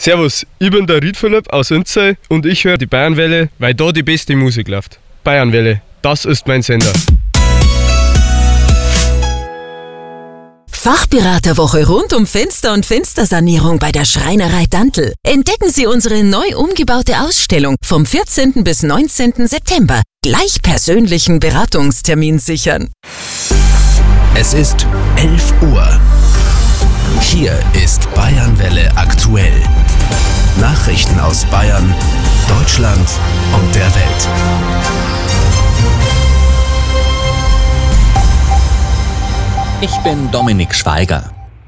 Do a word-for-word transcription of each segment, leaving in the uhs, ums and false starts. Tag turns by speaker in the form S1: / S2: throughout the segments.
S1: Servus, ich bin der Ried Philipp aus Inzell und ich höre die Bayernwelle, weil da die beste Musik läuft. Bayernwelle, das ist mein Sender.
S2: Fachberaterwoche rund um Fenster und Fenstersanierung bei der Schreinerei Dantl. Entdecken Sie unsere neu umgebaute Ausstellung vom vierzehnten bis neunzehnten September. Gleich persönlichen Beratungstermin sichern.
S3: Es ist elf Uhr. Hier ist Bayernwelle aktuell. Nachrichten aus Bayern, Deutschland und der Welt.
S4: Ich bin Dominik Schweiger.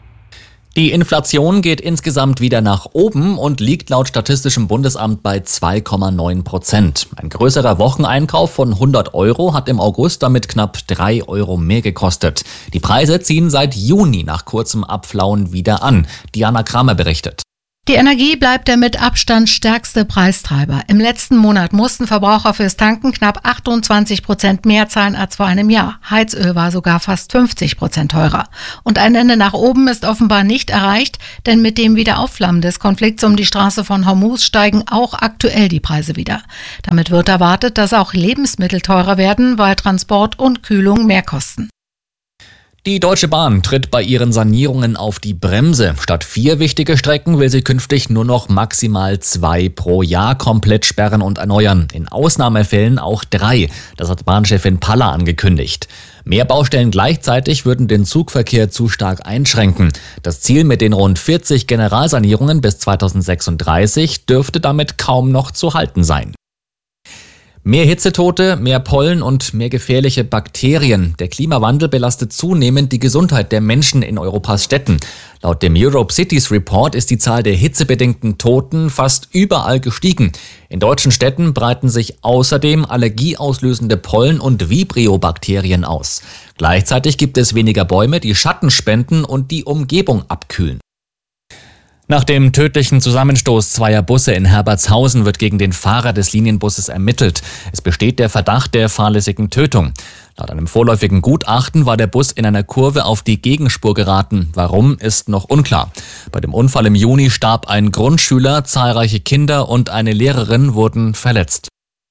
S4: Die Inflation geht insgesamt wieder nach oben und liegt laut Statistischem Bundesamt bei zwei Komma neun Prozent. Ein größerer Wocheneinkauf von hundert Euro hat im August damit knapp drei Euro mehr gekostet. Die Preise ziehen seit Juni nach kurzem Abflauen wieder an. Diana Kramer berichtet.
S5: Die Energie bleibt der mit Abstand stärkste Preistreiber. Im letzten Monat mussten Verbraucher fürs Tanken knapp achtundzwanzig Prozent mehr zahlen als vor einem Jahr. Heizöl war sogar fast fünfzig Prozent teurer. Und ein Ende nach oben ist offenbar nicht erreicht, denn mit dem Wiederaufflammen des Konflikts um die Straße von Hormuz steigen auch aktuell die Preise wieder. Damit wird erwartet, dass auch Lebensmittel teurer werden, weil Transport und Kühlung mehr kosten.
S4: Die Deutsche Bahn tritt bei ihren Sanierungen auf die Bremse. Statt vier wichtige Strecken will sie künftig nur noch maximal zwei pro Jahr komplett sperren und erneuern. In Ausnahmefällen auch drei. Das hat Bahnchefin Paller angekündigt. Mehr Baustellen gleichzeitig würden den Zugverkehr zu stark einschränken. Das Ziel mit den rund vierzig Generalsanierungen bis zweitausendsechsunddreißig dürfte damit kaum noch zu halten sein. Mehr Hitzetote, mehr Pollen und mehr gefährliche Bakterien. Der Klimawandel belastet zunehmend die Gesundheit der Menschen in Europas Städten. Laut dem Europe Cities Report ist die Zahl der hitzebedingten Toten fast überall gestiegen. In deutschen Städten breiten sich außerdem allergieauslösende Pollen und Vibrio-Bakterien aus. Gleichzeitig gibt es weniger Bäume, die Schatten spenden und die Umgebung abkühlen. Nach dem tödlichen Zusammenstoß zweier Busse in Herbertshausen wird gegen den Fahrer des Linienbusses ermittelt. Es besteht der Verdacht der fahrlässigen Tötung. Laut einem vorläufigen Gutachten war der Bus in einer Kurve auf die Gegenspur geraten. Warum, ist noch unklar. Bei dem Unfall im Juni starb ein Grundschüler, zahlreiche Kinder und eine Lehrerin wurden verletzt.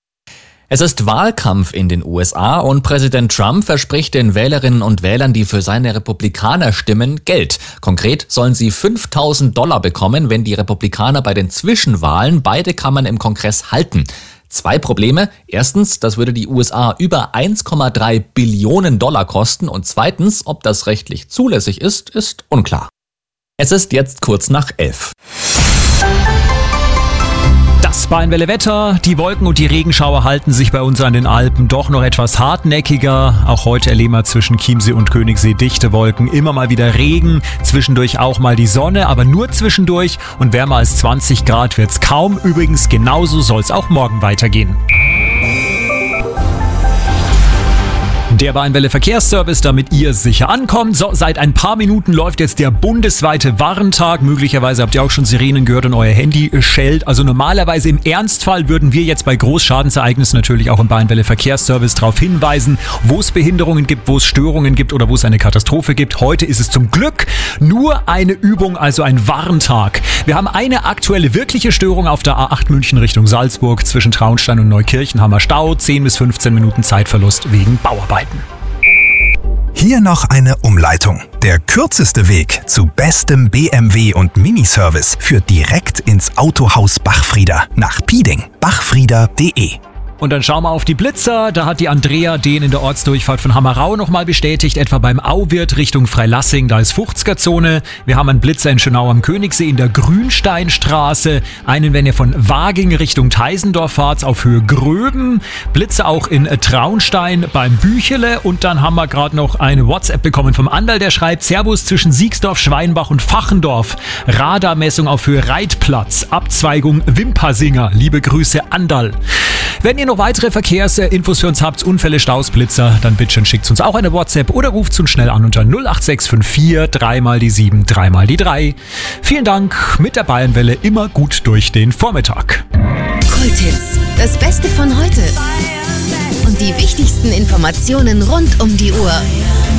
S4: Es ist Wahlkampf in den U S A und Präsident Trump verspricht den Wählerinnen und Wählern, die für seine Republikaner stimmen, Geld. Konkret sollen sie fünftausend Dollar bekommen, wenn die Republikaner bei den Zwischenwahlen beide Kammern im Kongress halten. Zwei Probleme. Erstens, das würde die U S A über eins Komma drei Billionen Dollar kosten. Und zweitens, ob das rechtlich zulässig ist, ist unklar. Es ist jetzt kurz nach elf.
S6: Das Bayernwelle Wetter. Die Wolken und die Regenschauer halten sich bei uns an den Alpen doch noch etwas hartnäckiger. Auch heute erleben wir zwischen Chiemsee und Königssee dichte Wolken. Immer mal wieder Regen, zwischendurch auch mal die Sonne, aber nur zwischendurch. Und wärmer als zwanzig Grad wird's kaum. Übrigens, genauso soll's auch morgen weitergehen. Der Bayernwelle Verkehrsservice, damit ihr sicher ankommt. So, seit ein paar Minuten läuft jetzt der bundesweite Warntag. Möglicherweise habt ihr auch schon Sirenen gehört und euer Handy schellt. Also normalerweise im Ernstfall würden wir jetzt bei Großschadensereignissen natürlich auch im Bayernwelle Verkehrsservice darauf hinweisen, wo es Behinderungen gibt, wo es Störungen gibt oder wo es eine Katastrophe gibt. Heute ist es zum Glück nur eine Übung, also ein Warntag. Wir haben eine aktuelle wirkliche Störung auf der A acht München Richtung Salzburg. Zwischen Traunstein und Neukirchen haben wir Stau. zehn bis fünfzehn Minuten Zeitverlust wegen Bauarbeiten.
S7: Hier noch eine Umleitung. Der kürzeste Weg zu bestem B M W und Miniservice führt direkt ins Autohaus Bachfrieder nach Pieding. bachfrieder punkt de.
S6: Und dann schauen wir auf die Blitzer. Da hat die Andrea den in der Ortsdurchfahrt von Hammerau nochmal bestätigt, etwa beim Auwirt Richtung Freilassing, da ist fünfziger-Zone. Wir haben einen Blitzer in Schönau am Königssee in der Grünsteinstraße. Einen, wenn ihr von Waging Richtung Teisendorf fahrt, auf Höhe Gröben. Blitzer auch in Traunstein beim Büchele. Und dann haben wir gerade noch eine WhatsApp bekommen vom Andal, der schreibt: Servus zwischen Siegsdorf, Schweinbach und Fachendorf. Radarmessung auf Höhe Reitplatz. Abzweigung Wimpersinger. Liebe Grüße, Andal. Wenn ihr noch weitere Verkehrsinfos für uns habt, Unfälle, Staus, Blitzer, dann bitte schickt uns auch eine WhatsApp oder ruft uns schnell an unter null acht sechs fünf vier drei mal die sieben, drei mal die drei. Vielen Dank, mit der Bayernwelle immer gut durch den Vormittag.
S2: Kulthits, das Beste von heute und die wichtigsten Informationen rund um die Uhr.